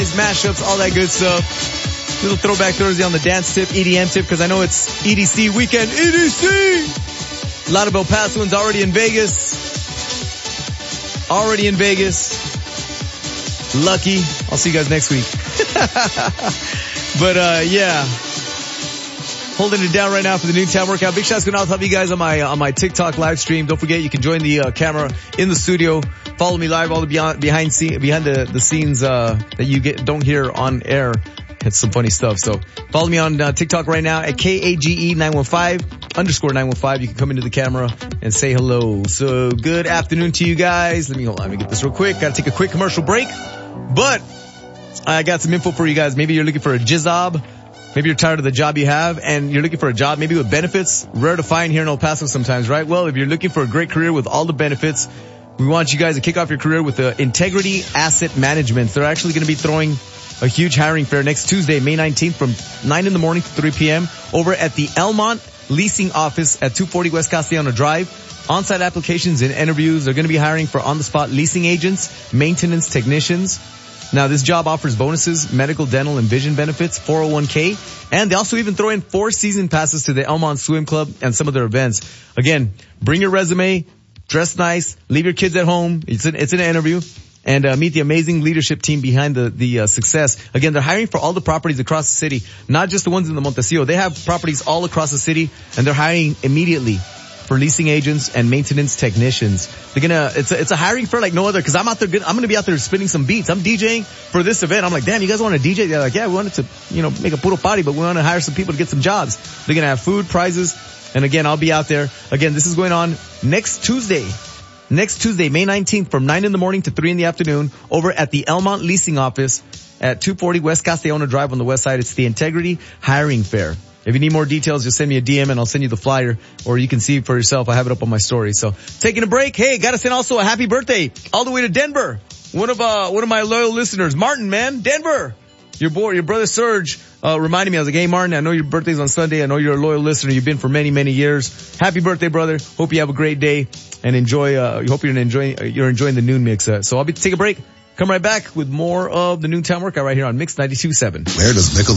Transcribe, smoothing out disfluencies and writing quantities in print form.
mashups, all that good stuff. Little throwback Thursday on the dance tip, EDM tip, because I know it's EDC weekend. EDC! A lot of El Pasoans already in Vegas. Lucky. I'll see you guys next week. But, yeah. Holding it down right now for the Noontime Workout. Big shouts going out to all you guys on my TikTok live stream. Don't forget you can join the camera in the studio. Follow me live, all the behind the scenes that you don't hear on air. It's some funny stuff. So follow me on TikTok right now at KAGE915_915. You can come into the camera and say hello. So good afternoon to you guys. Let me get this real quick. Gotta take a quick commercial break. But I got some info for you guys. Maybe you're looking for a job. Maybe you're tired of the job you have and you're looking for a job maybe with benefits. Rare to find here in El Paso sometimes, right? Well, if you're looking for a great career with all the benefits, we want you guys to kick off your career with the Integrity Asset Management. They're actually going to be throwing a huge hiring fair next Tuesday, May 19th from 9 in the morning to 3 p.m. over at the Elmont Leasing Office at 240 West Castellano Drive. On-site applications and interviews. They're going to be hiring for on-the-spot leasing agents, maintenance technicians. Now, this job offers bonuses, medical, dental, and vision benefits, 401k, and they also even throw in 4 season passes to the Elmont Swim Club and some of their events. Again, bring your resume, dress nice, leave your kids at home. It's an interview, and meet the amazing leadership team behind the success. Again, they're hiring for all the properties across the city, not just the ones in the Montecillo. They have properties all across the city, and they're hiring immediately for leasing agents and maintenance technicians. It's a hiring fair like no other, cause I'm gonna be out there spinning some beats. I'm DJing for this event. I'm like, damn, you guys want to DJ? They're like, yeah, we wanted to, make a puro party, but we want to hire some people to get some jobs. They're gonna have food, prizes, and again, I'll be out there. Again, this is going on next Tuesday, May 19th from 9 in the morning to 3 in the afternoon over at the Elmont Leasing Office at 240 West Castellano Drive on the west side. It's the Integrity Hiring Fair. If you need more details, just send me a DM and I'll send you the flyer, or you can see it for yourself. I have it up on my story. So taking a break. Hey, gotta send also a happy birthday all the way to Denver. One of my loyal listeners, Martin, man, Denver. Your brother Serge, reminded me. I was like, hey Martin, I know your birthday's on Sunday. I know you're a loyal listener. You've been for many, many years. Happy birthday, brother. Hope you have a great day and enjoy, hope you're enjoying the noon mix. So I'll take a break. Come right back with more of the Noontime Workout right here on Mix 92.7. Where does Michelob